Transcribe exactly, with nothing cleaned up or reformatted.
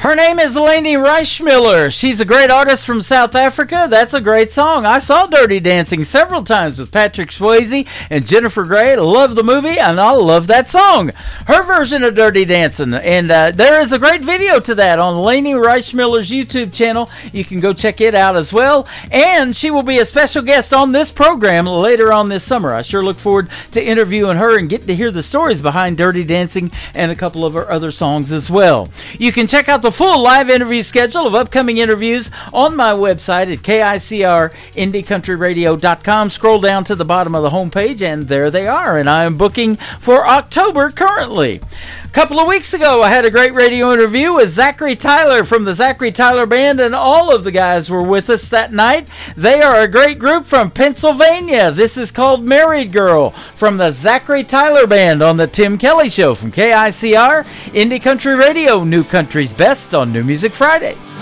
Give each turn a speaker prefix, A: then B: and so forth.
A: Her name is Leni Rieflesmiller. She's a great artist from South Africa. That's a great song. I saw Dirty Dancing several times with Patrick Swayze and Jennifer Grey. I love the movie, and I love that song. Her version of Dirty Dancing. And uh, there is a great video to that on Leni Rieflesmiller's YouTube channel. You can go check it out as well. And she will be a special guest on this program later on this summer. I sure look forward to interviewing her and getting to hear the stories behind Dirty Dancing and a couple of her other songs as well. You can check out the full live interview schedule of upcoming interviews on my website at K I C R indie country radio dot com. Scroll down to the bottom of the homepage and there they are, and I am booking for October currently. A couple of weeks ago I had a great radio interview with Zachary Tyler from the Zachary Tyler Band, and all of the guys were with us that night. They are a great group from Pennsylvania. This is called Married Girl from the Zachary Tyler Band on the Tim Kelly Show from K I C R Indie Country Radio, New Country's Best on New Music Friday.